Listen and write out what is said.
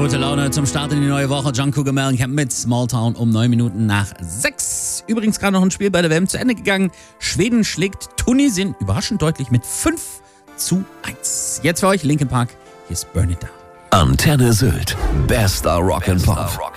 Gute Laune zum Start in die neue Woche. John Cougar Mellencamp mit Small Town um 9 Minuten nach 6. Übrigens gerade noch ein Spiel bei der WM zu Ende gegangen. Schweden schlägt Tunesien überraschend deutlich mit 5:1. Jetzt für euch Linkin Park. Hier ist Burn It Down. Antenne Sylt. Bester Rock'n'Pop.